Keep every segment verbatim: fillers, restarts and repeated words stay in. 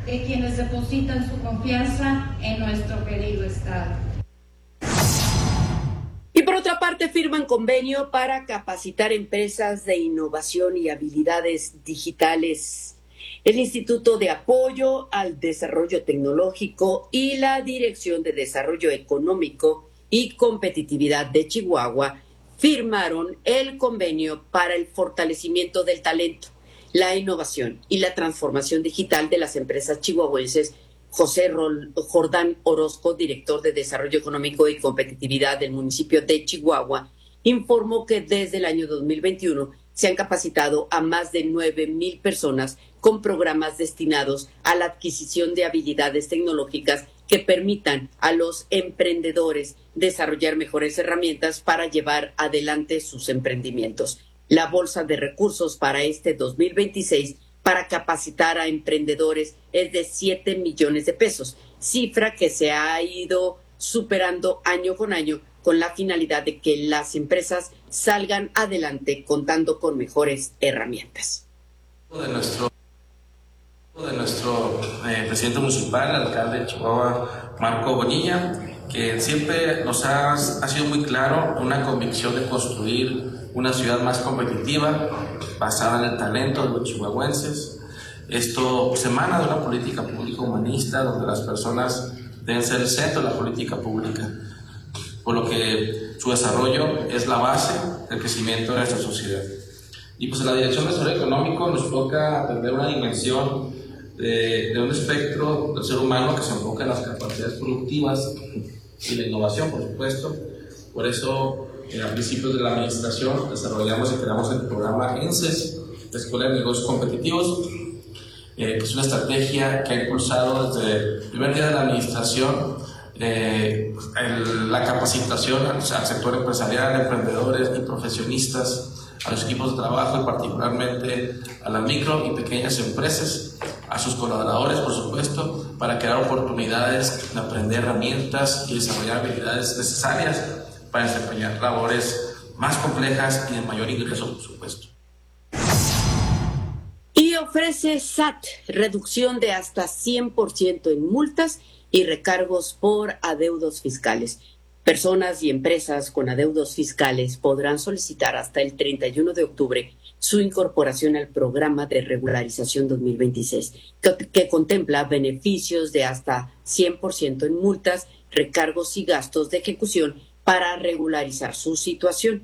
de quienes depositan su confianza en nuestro querido Estado. Y por otra parte, firman convenio para capacitar empresas de innovación y habilidades digitales. El Instituto de Apoyo al Desarrollo Tecnológico y la Dirección de Desarrollo Económico y Competitividad de Chihuahua firmaron el convenio para el fortalecimiento del talento, la innovación y la transformación digital de las empresas chihuahuenses. José Jordán Orozco, director de Desarrollo Económico y Competitividad del municipio de Chihuahua, informó que desde el año dos mil veintiuno se han capacitado a más de nueve mil personas con programas destinados a la adquisición de habilidades tecnológicas que permitan a los emprendedores desarrollar mejores herramientas para llevar adelante sus emprendimientos. La bolsa de recursos para este dos mil veintiséis para capacitar a emprendedores es de siete millones de pesos, cifra que se ha ido superando año con año con la finalidad de que las empresas salgan adelante contando con mejores herramientas. De nuestro, de nuestro eh, presidente municipal, el alcalde de Chihuahua, Marco Bonilla, que siempre nos ha, ha sido muy claro una convicción de construir una ciudad más competitiva, basada en el talento de los chihuahuenses. Esto se emana de una política pública humanista, donde las personas deben ser el centro de la política pública, por lo que su desarrollo es la base del crecimiento de nuestra sociedad. Y pues en la Dirección de Desarrollo Económico nos toca atender una dimensión de, de un espectro del ser humano que se enfoca en las capacidades productivas y la innovación, por supuesto. Por eso, eh, a principios de la administración, desarrollamos y creamos el programa ENSES, la Escuela de Negocios Competitivos, eh, que es una estrategia que ha impulsado desde el primer día de la administración eh, el, la capacitación al, al sector empresarial, emprendedores y profesionistas, a los equipos de trabajo y particularmente a las micro y pequeñas empresas, a sus colaboradores, por supuesto, para crear oportunidades de aprender herramientas y desarrollar habilidades necesarias para desempeñar labores más complejas y de mayor ingreso, por supuesto. Y ofrece S A T reducción de hasta cien por ciento en multas y recargos por adeudos fiscales. Personas y empresas con adeudos fiscales podrán solicitar hasta el treinta y uno de octubre su incorporación al programa de regularización dos mil veintiséis, que, que contempla beneficios de hasta cien por ciento en multas, recargos y gastos de ejecución para regularizar su situación.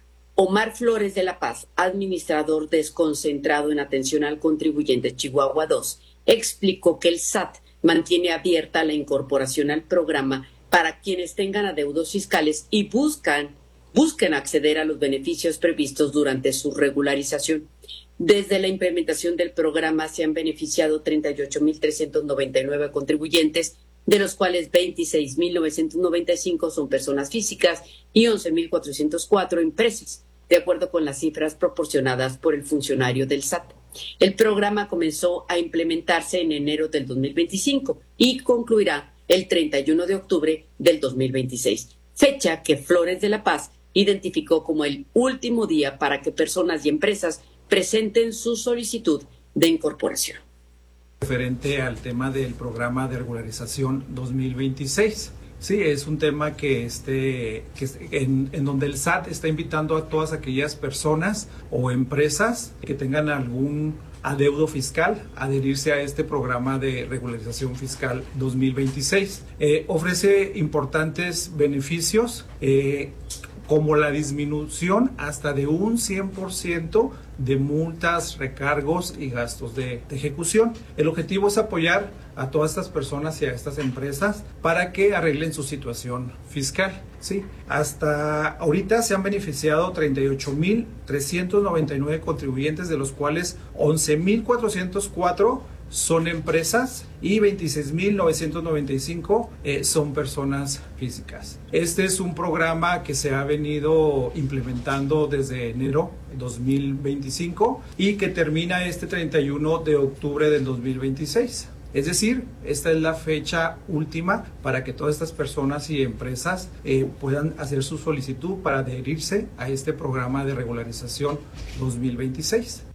Omar Flores de la Paz, administrador desconcentrado en atención al contribuyente Chihuahua dos, explicó que el S A T mantiene abierta la incorporación al programa para quienes tengan adeudos fiscales y buscan, busquen acceder a los beneficios previstos durante su regularización. Desde la implementación del programa se han beneficiado treinta y ocho mil trescientos noventa y nueve contribuyentes, de los cuales veintiséis mil novecientos noventa y cinco son personas físicas y once mil cuatrocientos cuatro empresas, de acuerdo con las cifras proporcionadas por el funcionario del S A T. El programa comenzó a implementarse en enero del dos mil veinticinco y concluirá el treinta y uno de octubre del dos mil veintiséis, fecha que Flores de la Paz identificó como el último día para que personas y empresas presenten su solicitud de incorporación. Referente al tema del programa de regularización dos mil veintiséis. Sí, es un tema que, este, que en, en donde el S A T está invitando a todas aquellas personas o empresas que tengan algún adeudo fiscal a adherirse a este programa de regularización fiscal dos mil veintiséis. Eh, ofrece importantes beneficios eh, como la disminución hasta de un cien por ciento de multas, recargos y gastos de, de ejecución. El objetivo es apoyar a todas estas personas y a estas empresas para que arreglen su situación fiscal. Sí, hasta ahorita se han beneficiado treinta y ocho mil trescientos noventa y nueve contribuyentes, de los cuales once mil cuatrocientos cuatro son empresas y veintiséis mil novecientos noventa y cinco eh, son personas físicas. Este es un programa que se ha venido implementando desde enero de dos mil veinticinco y que termina este treinta y uno de octubre del dos mil veintiséis. Es decir, esta es la fecha última para que todas estas personas y empresas eh, puedan hacer su solicitud para adherirse a este programa de regularización dos mil veintiséis.